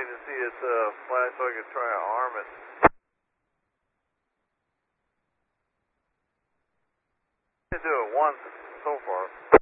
to see its flash so I could try to arm it. I did do it once so far.